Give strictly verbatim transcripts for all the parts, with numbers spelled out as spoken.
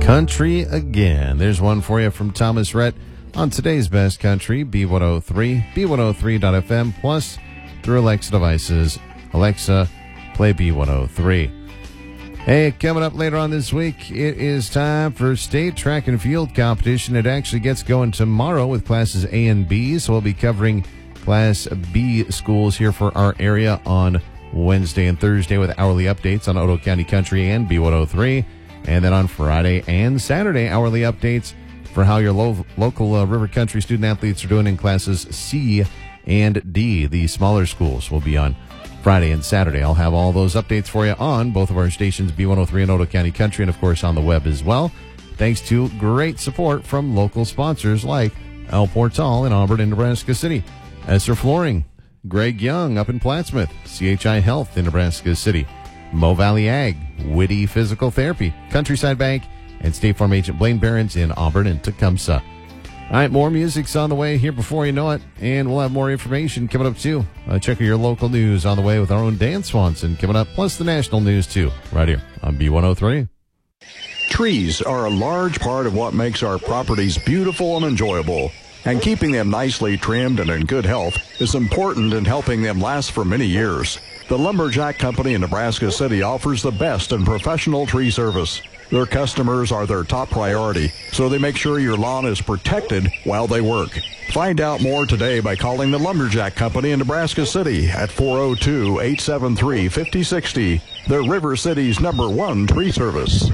Country again. There's one for you from Thomas Rhett on today's Best Country, B one oh three, B one oh three dot f m, plus through Alexa devices. Alexa, play B one oh three. Hey, coming up later on this week, it is time for state track and field competition. It actually gets going tomorrow with classes A and B, so we'll be covering Class B schools here for our area on Wednesday and Thursday with hourly updates on Otoe County Country and B one oh three. And then on Friday and Saturday, hourly updates for how your lo- local uh, River Country student athletes are doing in classes C and D. The smaller schools will be on Friday and Saturday. I'll have all those updates for you on both of our stations, B one oh three and Otoe County Country, and of course on the web as well. Thanks to great support from local sponsors like El Portal in Auburn and Nebraska City, Esser Flooring, Greg Young up in Plattsmouth, C H I Health in Nebraska City, Mo Valley Ag, Witty Physical Therapy, Countryside Bank, and State Farm Agent Blaine Behrens in Auburn and Tecumseh. All right, more music's on the way here before you know it, and we'll have more information coming up, too. Uh, check out your local news on the way with our own Dan Swanson coming up, plus the national news, too, right here on B one oh three. Trees are a large part of what makes our properties beautiful and enjoyable, and keeping them nicely trimmed and in good health is important in helping them last for many years. The Lumberjack Company in Nebraska City offers the best in professional tree service. Their customers are their top priority, so they make sure your lawn is protected while they work. Find out more today by calling the Lumberjack Company in Nebraska City at four oh two, eight seven three, five oh six oh. They're River City's number one tree service.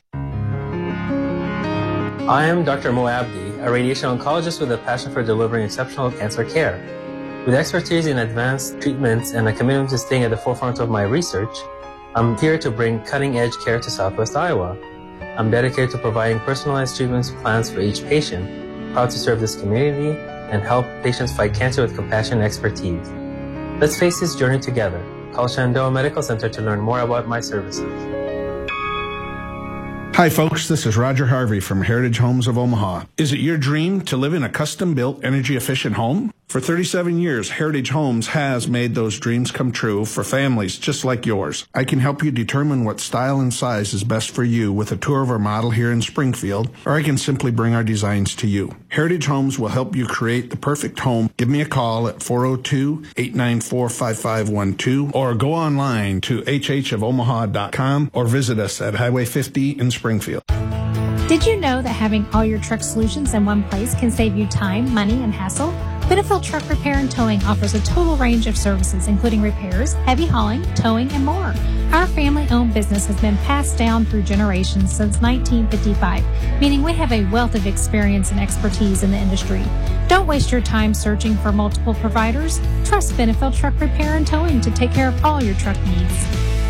I am Doctor Mo Abdi, a radiation oncologist with a passion for delivering exceptional cancer care. With expertise in advanced treatments and a commitment to staying at the forefront of my research, I'm here to bring cutting-edge care to Southwest Iowa. I'm dedicated to providing personalized treatment plans for each patient, proud to serve this community and help patients fight cancer with compassion and expertise. Let's face this journey together. Call Shenandoah Medical Center to learn more about my services. Hi folks, this is Roger Harvey from Heritage Homes of Omaha. Is it your dream to live in a custom-built, energy-efficient home? For thirty-seven years, Heritage Homes has made those dreams come true for families just like yours. I can help you determine what style and size is best for you with a tour of our model here in Springfield, or I can simply bring our designs to you. Heritage Homes will help you create the perfect home. Give me a call at four oh two, eight nine four, five five one two or go online to h h of omaha dot com or visit us at Highway fifty in Springfield. Did you know that having all your truck solutions in one place can save you time, money, and hassle? Benefield Truck Repair and Towing offers a total range of services, including repairs, heavy hauling, towing, and more. Our family-owned business has been passed down through generations since nineteen fifty-five, meaning we have a wealth of experience and expertise in the industry. Don't waste your time searching for multiple providers. Trust Benefield Truck Repair and Towing to take care of all your truck needs.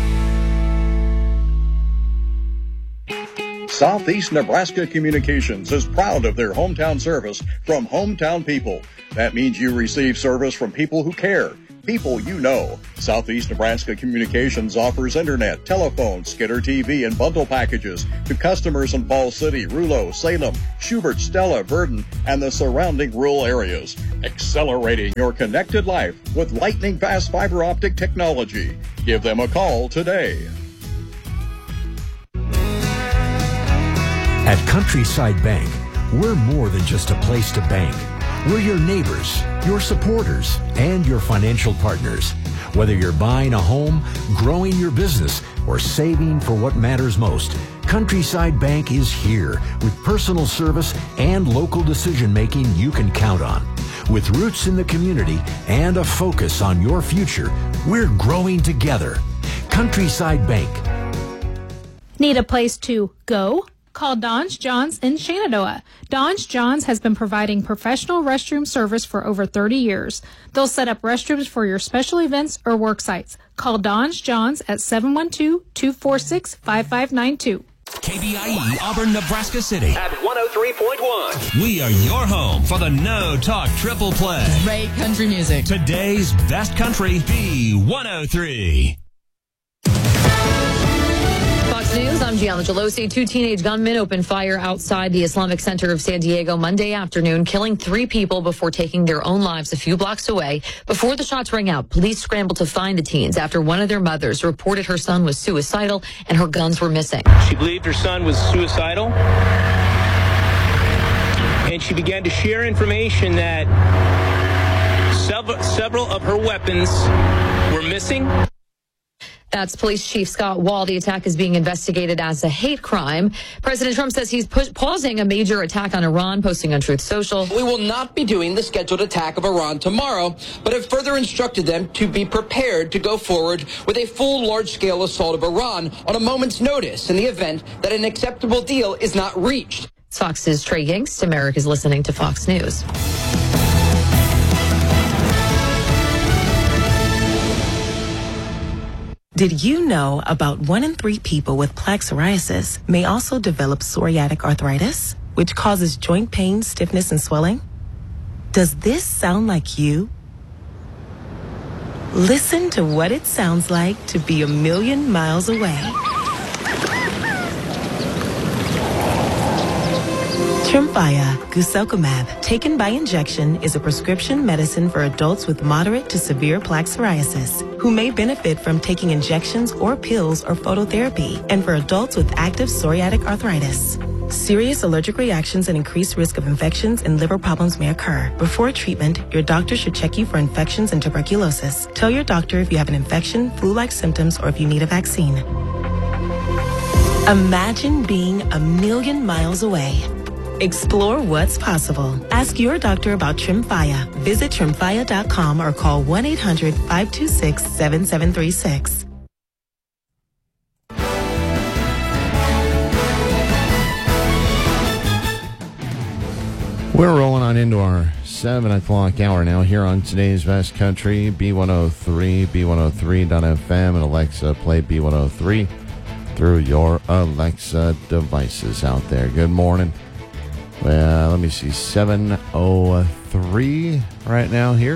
Southeast Nebraska Communications is proud of their hometown service from hometown people. That means you receive service from people who care, people you know. Southeast Nebraska Communications offers internet, telephone, Skitter T V, and bundle packages to customers in Falls City, Rulo, Salem, Schubert, Stella, Verdon, and the surrounding rural areas. Accelerating your connected life with lightning-fast fiber optic technology. Give them a call today. At Countryside Bank, we're more than just a place to bank. We're your neighbors, your supporters, and your financial partners. Whether you're buying a home, growing your business, or saving for what matters most, Countryside Bank is here with personal service and local decision-making you can count on. With roots in the community and a focus on your future, we're growing together. Countryside Bank. Need a place to go? Call Don's Johns in Shenandoah. Don's Johns has been providing professional restroom service for over thirty years. They'll set up restrooms for your special events or work sites. Call Don's Johns at seven one two, two four six, five five nine two. K B I E Auburn, Nebraska City at one oh three point one. We are your home for the No Talk Triple Play. Great country music. Today's best country, B one oh three. News, I'm Gianna Gelosi. Two teenage gunmen opened fire outside the Islamic Center of San Diego Monday afternoon, killing three people before taking their own lives a few blocks away. Before the shots rang out, police scrambled to find the teens after one of their mothers reported her son was suicidal and her guns were missing. She believed her son was suicidal, and she began to share information that several, several of her weapons were missing. That's Police Chief Scott Wall. The attack is being investigated as a hate crime. President Trump says he's push- pausing a major attack on Iran, posting on Truth Social. We will not be doing the scheduled attack of Iran tomorrow, but have further instructed them to be prepared to go forward with a full large-scale assault of Iran on a moment's notice in the event that an acceptable deal is not reached. Fox's Trey Yingst. America's listening to Fox News. Did you know about one in three people with plaque psoriasis may also develop psoriatic arthritis, which causes joint pain, stiffness, and swelling? Does this sound like you? Listen to what it sounds like to be a million miles away. Tremfya guselkumab, taken by injection, is a prescription medicine for adults with moderate to severe plaque psoriasis who may benefit from taking injections or pills or phototherapy, and for adults with active psoriatic arthritis. Serious allergic reactions and increased risk of infections and liver problems may occur. Before treatment, your doctor should check you for infections and tuberculosis. Tell your doctor if you have an infection, flu-like symptoms, or if you need a vaccine. Imagine being a million miles away. Explore what's possible. Ask your doctor about Tremfya. Visit tremfya dot com or call one eight hundred five two six seven seven three six. We're rolling on into our seven o'clock hour now here on today's Best Country, B one oh three, B one oh three dot F M, and Alexa, play B one oh three through your Alexa devices out there. Good morning. Well, let me see, seven oh three right now here.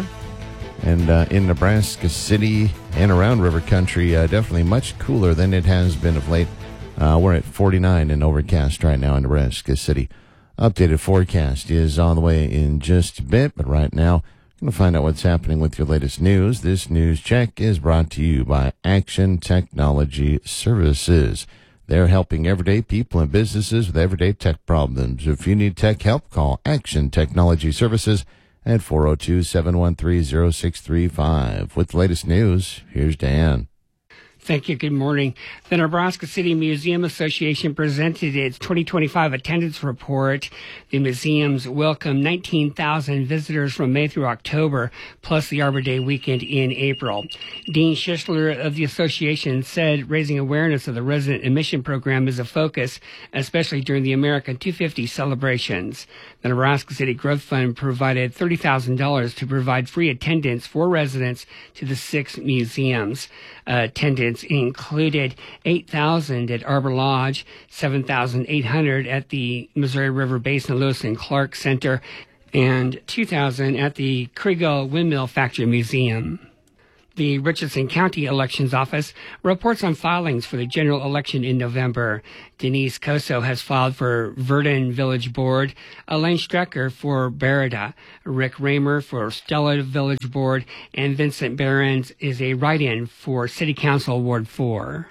And uh, in Nebraska City and around River Country, uh, definitely much cooler than it has been of late. Uh, we're at forty-nine and overcast right now in Nebraska City. Updated forecast is on the way in just a bit, but right now, I'm going to find out what's happening with your latest news. This news check is brought to you by Action Technology Services. They're helping everyday people and businesses with everyday tech problems. If you need tech help, call Action Technology Services at four oh two, seven one three, oh six three five. With the latest news, here's Dan. Thank you. Good morning. The Nebraska City Museum Association presented its twenty twenty-five attendance report. The museums welcomed nineteen thousand visitors from May through October, plus the Arbor Day weekend in April. Dean Schisler of the association said raising awareness of the resident admission program is a focus, especially during the America two fifty celebrations. The Nebraska City Growth Fund provided thirty thousand dollars to provide free attendance for residents to the six museums. Uh, attendance included eight thousand at Arbor Lodge, seven thousand eight hundred at the Missouri River Basin Lewis and Clark Center, and two thousand at the Kriegel Windmill Factory Museum. The Richardson County Elections Office reports on filings for the general election in November. Denise Coso has filed for Verdon Village Board, Elaine Strecker for Berida, Rick Raymer for Stella Village Board, and Vincent Behrens is a write-in for City Council Ward four.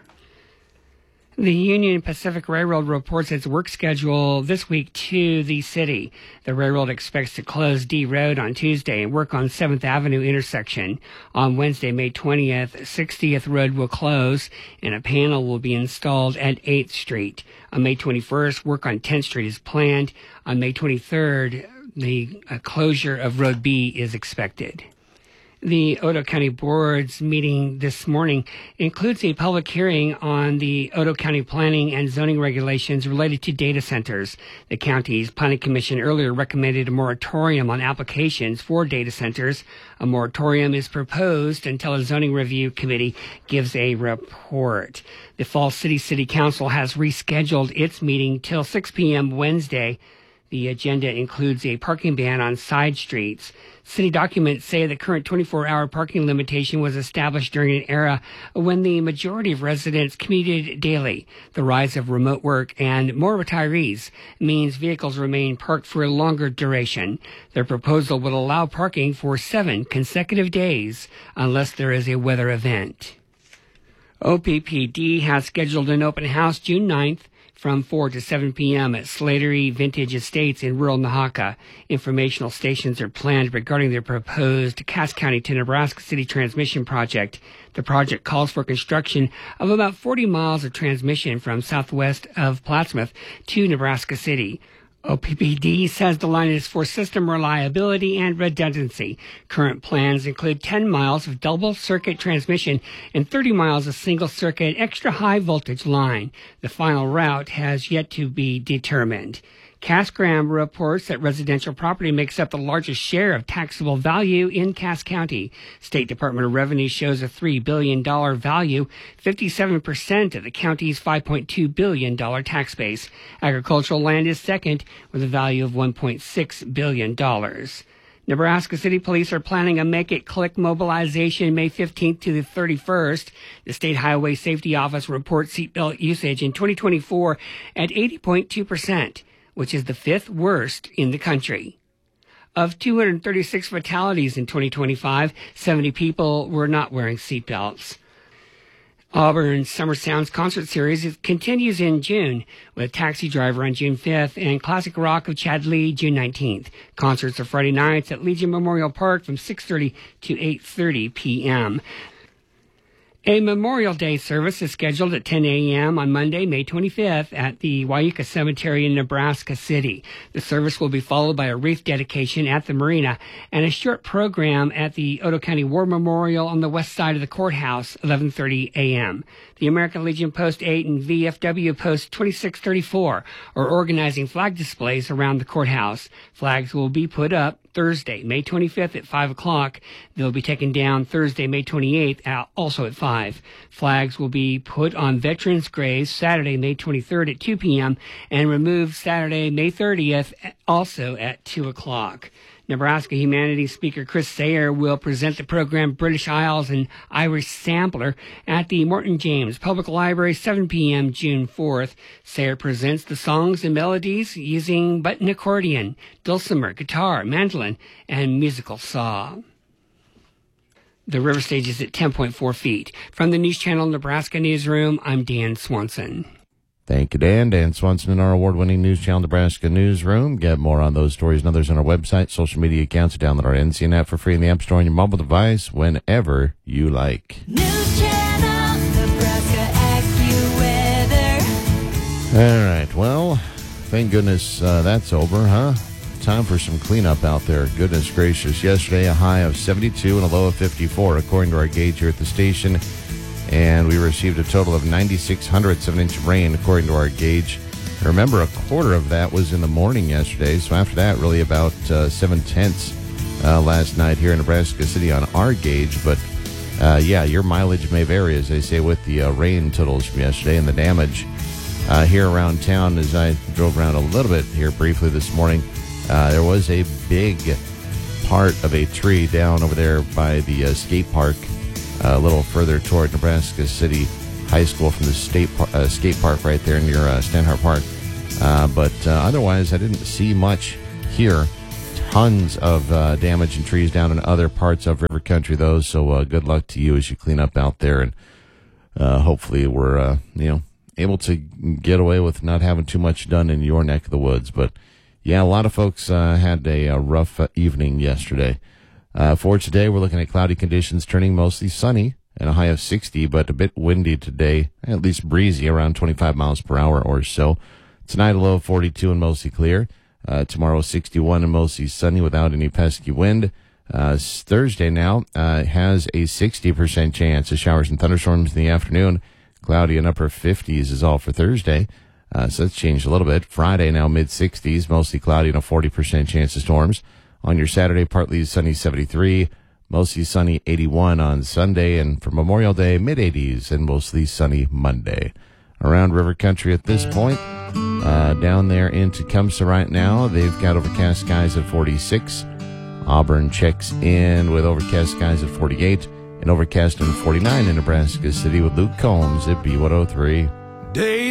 The Union Pacific Railroad reports its work schedule this week to the city. The railroad expects to close D Road on Tuesday and work on seventh Avenue intersection. On Wednesday, May twentieth, sixtieth Road will close and a panel will be installed at eighth Street. On May twenty-first, work on tenth Street is planned. On May twenty-third, the uh, closure of Road B is expected. The Otoe County Board's meeting this morning includes a public hearing on the Otoe County planning and zoning regulations related to data centers. The county's planning commission earlier recommended a moratorium on applications for data centers. A moratorium is proposed until a zoning review committee gives a report. The Falls City City Council has rescheduled its meeting till six p.m. Wednesday The agenda includes a parking ban on side streets. City documents say the current twenty-four hour parking limitation was established during an era when the majority of residents commuted daily. The rise of remote work and more retirees means vehicles remain parked for a longer duration. Their proposal would allow parking for seven consecutive days unless there is a weather event. O P P D has scheduled an open house June ninth from four to seven p.m. at Slattery Vintage Estates in rural Nahaka. Informational stations are planned regarding their proposed Cass County to Nebraska City transmission project. The project calls for construction of about forty miles of transmission from southwest of Plattsmouth to Nebraska City. O P P D says the line is for system reliability and redundancy. Current plans include ten miles of double-circuit transmission and thirty miles of single-circuit extra-high voltage line. The final route has yet to be determined. Cass Graham reports that residential property makes up the largest share of taxable value in Cass County. State Department of Revenue shows a three billion dollars value, fifty-seven percent of the county's five point two billion dollars tax base. Agricultural land is second with a value of one point six billion dollars. Nebraska City Police are planning a Make It Click mobilization May fifteenth to the thirty-first. The State Highway Safety Office reports seatbelt usage in twenty twenty-four at eighty point two percent. which is the fifth worst in the country. Of two hundred thirty-six fatalities in twenty twenty-five, seventy people were not wearing seatbelts. Auburn's Summer Sounds concert series continues in June with Taxi Driver on June fifth and Classic Rock of Chad Lee June nineteenth. Concerts are Friday nights at Legion Memorial Park from six thirty to eight thirty p.m. A Memorial Day service is scheduled at ten a.m. on Monday, May twenty-fifth at the Wyuka Cemetery in Nebraska City. The service will be followed by a wreath dedication at the marina and a short program at the Otoe County War Memorial on the west side of the courthouse, eleven thirty a.m. The American Legion Post eight and V F W Post twenty-six thirty-four are organizing flag displays around the courthouse. Flags will be put up Thursday, May twenty-fifth at five o'clock. They'll be taken down Thursday, May twenty-eighth, also at five. Flags will be put on veterans' graves Saturday, May twenty-third at two p.m. and removed Saturday, May thirtieth, also at two o'clock. Nebraska Humanities Speaker Chris Sayer will present the program British Isles and Irish Sampler at the Morton James Public Library, seven p.m. June fourth. Sayer presents the songs and melodies using button accordion, dulcimer, guitar, mandolin, and musical saw. The river stage is at ten point four feet. From the News Channel Nebraska Newsroom, I'm Dan Swanson. Thank you, Dan. Dan Swanson in our award-winning News Channel Nebraska newsroom. Get more on those stories and others on our website, social media accounts. Download our N C N app for free in the App Store on your mobile device whenever you like. News Channel Nebraska AccuWeather. All right. Well, thank goodness uh, that's over, huh? Time for some cleanup out there. Goodness gracious. Yesterday, a high of seventy-two and a low of fifty-four, according to our gauge here at the station. And we received a total of ninety-six hundredths of an inch of rain, according to our gauge. Remember, a quarter of that was in the morning yesterday. So after that, really about uh, seven-tenths uh, last night here in Nebraska City on our gauge. But, uh, yeah, your mileage may vary, as they say, with the uh, rain totals from yesterday and the damage uh, here around town. As I drove around a little bit here briefly this morning, uh, there was a big part of a tree down over there by the uh, skate park, Uh, a little further toward Nebraska City High School from the state par- uh, skate park right there near uh, Stanhart Park. Uh, but uh, otherwise, I didn't see much here. Tons of uh, damage and trees down in other parts of River Country, though. So uh, good luck to you as you clean up out there. And uh, hopefully we're uh, you know able to get away with not having too much done in your neck of the woods. But, yeah, a lot of folks uh, had a, a rough uh, evening yesterday. Uh, for today, we're looking at cloudy conditions turning mostly sunny and a high of sixty, but a bit windy today, at least breezy, around twenty-five miles per hour or so. Tonight, a low of forty-two and mostly clear. Uh, tomorrow, sixty-one and mostly sunny without any pesky wind. Uh, Thursday now uh, has a sixty percent chance of showers and thunderstorms in the afternoon. Cloudy and upper fifties is all for Thursday. Uh, so that's changed a little bit. Friday now mid-sixties, mostly cloudy and a forty percent chance of storms. On your Saturday, partly sunny seventy-three, mostly sunny eighty-one on Sunday, and for Memorial Day, mid-eighties and mostly sunny Monday. Around River Country at this point, Uh, down there in Tecumseh right now, they've got overcast skies at forty-six. Auburn checks in with overcast skies at forty-eight. And overcast and forty-nine in Nebraska City with Luke Combs at B one oh three. Day